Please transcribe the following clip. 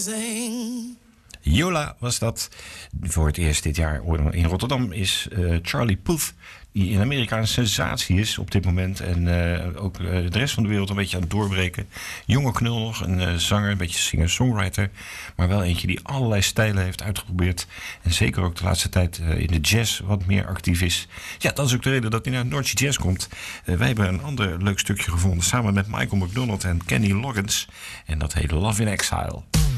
amazing. Yola was dat. Voor het eerst dit jaar in Rotterdam is Charlie Puth, die in Amerika een sensatie is op dit moment. En ook de rest van de wereld een beetje aan het doorbreken. Jonge knul nog, een zanger, een beetje singer-songwriter. Maar wel eentje die allerlei stijlen heeft uitgeprobeerd. En zeker ook de laatste tijd in de jazz wat meer actief is. Ja, dat is ook de reden dat hij naar Noordje Jazz komt. Wij hebben een ander leuk stukje gevonden samen met Michael McDonald en Kenny Loggins. En dat heet Love in Exile.